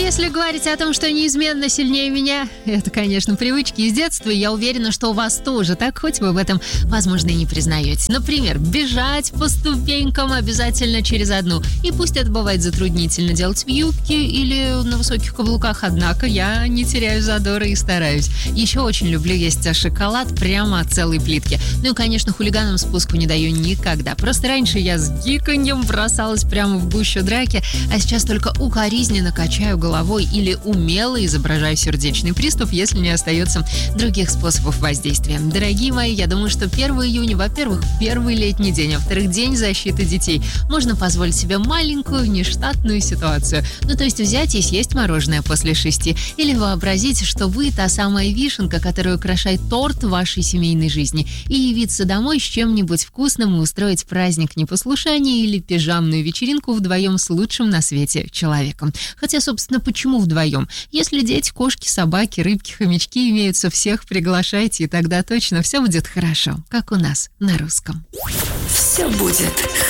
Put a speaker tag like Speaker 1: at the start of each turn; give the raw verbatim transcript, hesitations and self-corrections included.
Speaker 1: если говорить о том, что неизменно сильнее меня, это, конечно, привычки из детства, и я уверена, что у вас тоже так, хоть вы в этом, возможно, и не признаете. Например, бежать по ступенькам обязательно через одну. И пусть это бывает затруднительно делать в юбке или на высоких каблуках, однако я не теряю задора и стараюсь. Еще очень люблю есть шоколад прямо от целой плитки. Ну и, конечно, хулиганам спуску не даю никогда. Просто раньше я с гиканьем бросалась прямо в гущу драки, а сейчас только укоризненно качаю головой или умело изображаю сердечный приступ, если не остается других способов воздействия. Дорогие мои, я думаю, что первого июня, во-первых, первый летний день, а во-вторых, день защиты детей. Можно позволить себе маленькую нештатную ситуацию. Ну, то есть взять и съесть мороженое после шести. Или вообразить, что вы та самая вишенка, которая украшает торт вашей семейной жизни. И явиться домой с чем-нибудь вкусным и устроить праздник непослушания или пижамную вечеринку вдвоем с лучшим на свете человеком. Хотя, собственно, почему вдвоем? Если дети, кошки, собаки, рыбки, хомячки имеются, всех приглашайте, и тогда точно все будет хорошо, как у нас на русском.
Speaker 2: Все будет